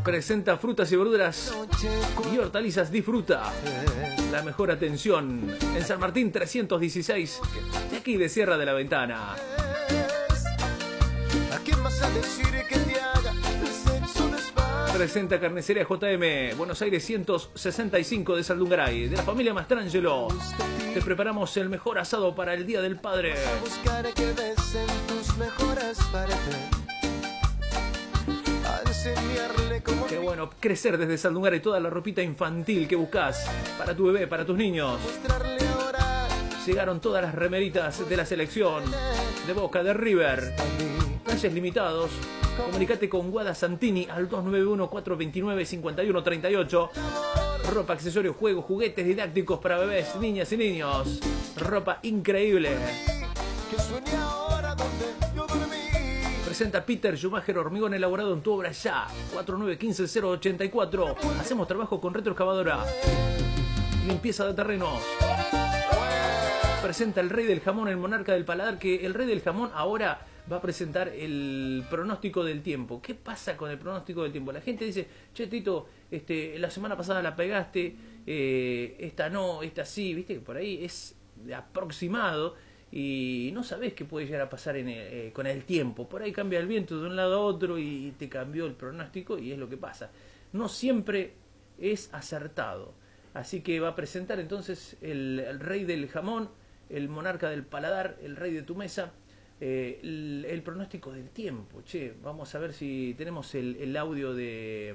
Presenta frutas y verduras y hortalizas. Disfruta la mejor atención en San Martín 316, de aquí de Sierra de la Ventana. ¿A quién vas a decir que te haga el sexo despacio? Presenta Carnicería JM, Buenos Aires 165 de Saldungaray, de la familia Mastrangelo. Te preparamos el mejor asado para el Día del Padre. Buscar que ves en tus mejores partes. A enseñarle cómo. Qué bueno, crecer desde Saldungaray, toda la ropita infantil que buscas para tu bebé, para tus niños. Mostrarle ahora. Llegaron todas las remeritas de la selección, de Boca, de River. Precios limitados. Comunicate con Guada Santini al 291-429-5138. Ropa, accesorios, juegos, juguetes didácticos para bebés, niñas y niños. Ropa increíble. Que sueñe ahora donde yo dormí. Presenta Peter Schumacher, hormigón elaborado en tu obra ya. 4915-084. Hacemos trabajo con retroexcavadora. Limpieza de terrenos. Presenta el Rey del Jamón, el monarca del paladar, que el Rey del Jamón ahora va a presentar el pronóstico del tiempo. ¿Qué pasa con el pronóstico del tiempo? La gente dice, che, Tito, la semana pasada la pegaste, esta no, esta sí, viste que por ahí es aproximado y no sabés qué puede llegar a pasar con el tiempo. Por ahí cambia el viento de un lado a otro y te cambió el pronóstico y es lo que pasa. No siempre es acertado. Así que va a presentar entonces el Rey del Jamón, el monarca del paladar, el rey de tu mesa, el pronóstico del tiempo. Che, vamos a ver si tenemos el audio de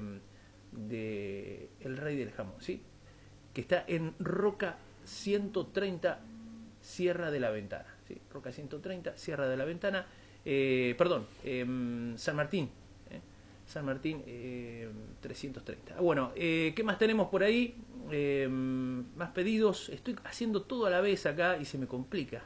el Rey del Jamón, ¿sí? Que está en Roca 130, Sierra de la Ventana, ¿sí? Roca 130, Sierra de la Ventana, San Martín, San Martín 330. Bueno, ¿qué más tenemos por ahí? Más pedidos. Estoy haciendo todo a la vez acá y se me complica.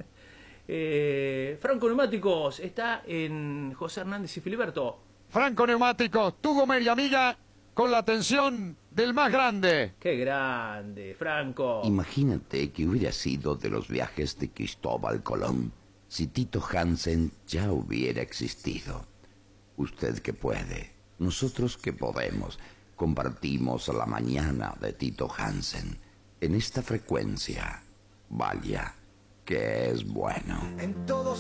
Franco Neumáticos está en José Hernández y Filiberto. Franco Neumáticos, tu Gomer y amiga, con la atención del más grande. ¡Qué grande, Franco! Imagínate que hubiera sido de los viajes de Cristóbal Colón si Tito Hansen ya hubiera existido. Usted que puede, nosotros que podemos, compartimos la mañana de Tito Hansen en esta frecuencia. Vaya, que es bueno. En todos